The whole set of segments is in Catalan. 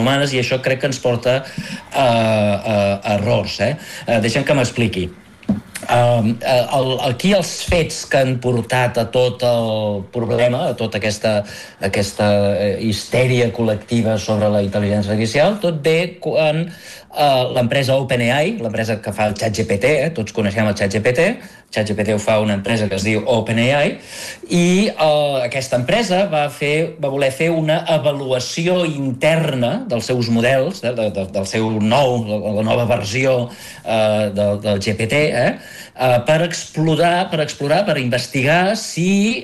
humanes, i això crec que ens porta a errors. Deixa'm que m'expliqui. Aquí els fets que han portat a tot el problema, a tota aquesta histèria col·lectiva sobre la intel·ligència artificial, tot ve quan l'empresa OpenAI, l'empresa que fa el ChatGPT, tots coneixem el ChatGPT ho fa una empresa que es diu OpenAI, i aquesta empresa va voler fer una avaluació interna dels seus models, del seu la nova versió del GPT, per explorar, per investigar si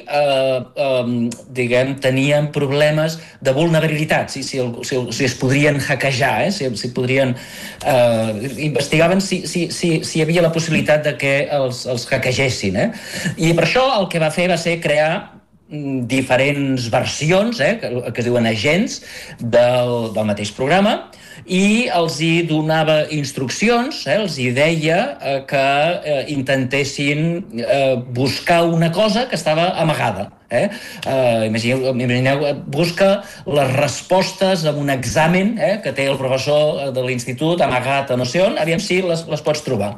tenien problemes de vulnerabilitat, si es podrien hackejar, si podrien investigaven si hi havia la possibilitat de que els hackegessin, i per això el que va fer va ser crear diferents versions, que es diuen agents del mateix programa, i els hi donava instruccions, els hi deia que intentessin buscar una cosa que estava amagada. Imagineu, busca les respostes a un examen que té el professor de l'institut amagat a no sé on, aviam si les pots trobar.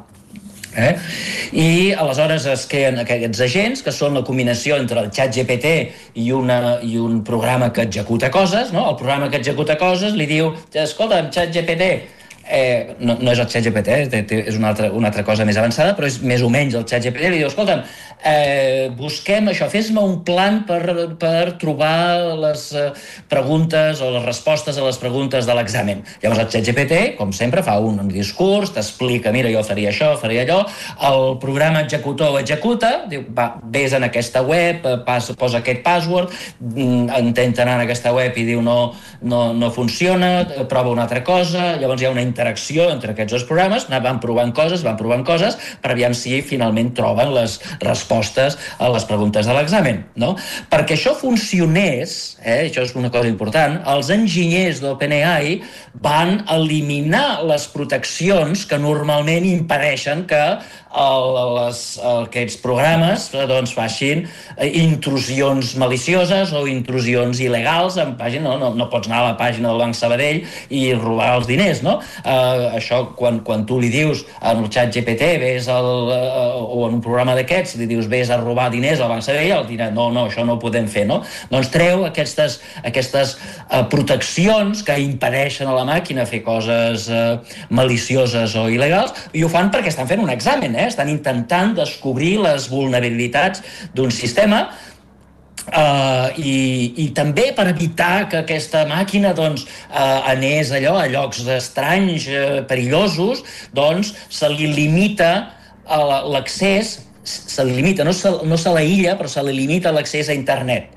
I aleshores es creen aquests agents, que són la combinació entre el ChatGPT i un programa que executa coses, no? El programa que executa coses li diu: escolta'm, ChatGPT, no és el ChatGPT, és una altra cosa més avançada, però és més o menys el ChatGPT, li diu: escolta'm, busquem això, fes-me un plan per trobar les preguntes o les respostes a les preguntes de l'examen. Llavors el ChatGPT, com sempre, fa un discurs, t'explica: mira, jo faria això, faria allò. El programa executor ho executa, diu: va, vés en aquesta web, posa aquest password, intenta anar en aquesta web i diu no funciona, prova una altra cosa. Llavors hi ha una interacció entre aquests dos programes, van provant coses, per aviam si finalment troben les respostes a les preguntes de l'examen, no? Perquè això funcionés, això és una cosa important, els enginyers d'OpenAI van eliminar les proteccions que normalment impedeixen que aquests programes facin intrusions malicioses o intrusions il·legals en pàgina. No pots anar a la pàgina del Banc Sabadell i robar els diners, no? Això, quan tu li dius en el ChatGPT o en un programa d'aquests, li dius vés a robar diners al Banc Sabadell, el dirà no, això no ho podem fer, no? Doncs treu aquestes proteccions que impedeixen a la màquina fer coses malicioses o il·legals, i ho fan perquè estan fent un examen, estan intentant descobrir les vulnerabilitats d'un sistema, i també per evitar que aquesta màquina anés a llocs estranys, perillosos, doncs se li limita l'accés, no se l'aïlla, però se li limita l'accés a internet.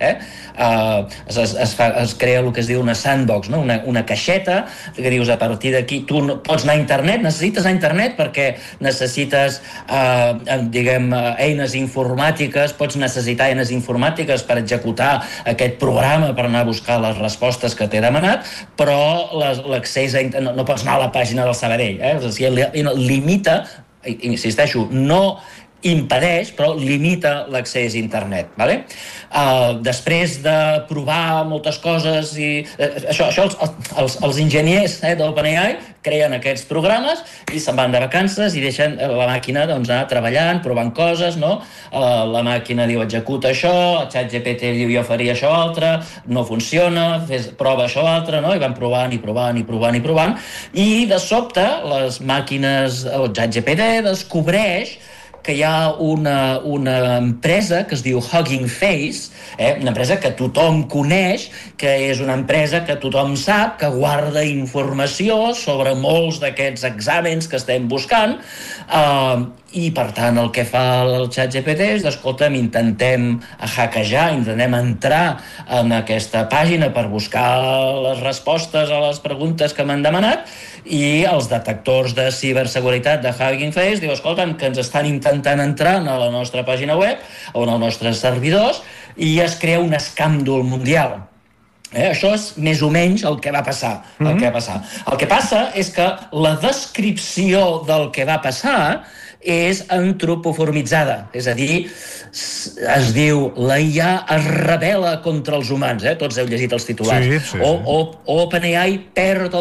Es crea el que es diu una sandbox, una caixeta que dius: a partir d'aquí tu pots anar a internet, necessites anar a internet perquè necessites eines informàtiques, pots necessitar eines informàtiques per executar aquest programa, per anar a buscar les respostes que t'he demanat, però l'accés a internet no pots anar a la pàgina del Sabadell, o sigui, limita, insisteixo, no impedeix, però limita l'accés a internet. Després de provar moltes coses, i això els enginyers d'OpenAI creen aquests programes i se'n van de vacances i deixen la màquina anar treballant, provant coses, no? La màquina diu executa això, el ChatGPT diu jo faria això altre, no funciona, prova això altre, no? I van provant i de sobte les màquines, el ChatGPT descobreix que hi ha una empresa que es diu Hugging Face, una empresa que tothom coneix, que és una empresa que tothom sap que guarda informació sobre molts d'aquests exàmens que estem buscant, i per tant el que fa el ChatGPT és escolta'm, intentem hackejar, intentem entrar en aquesta pàgina per buscar les respostes a les preguntes que m'han demanat, i els detectors de ciberseguretat de Hugging Face diu: escolta'm, que ens estan intentant entrar a la nostra pàgina web o en els nostres servidors, i es crea un escàndol mundial. Això és més o menys el que va passar. El que passa és que la descripció del que va passar és antropoformitzada, és a dir, es diu la IA es rebel·la contra els humans, tots heu llegit els titulars, o OpenAI perd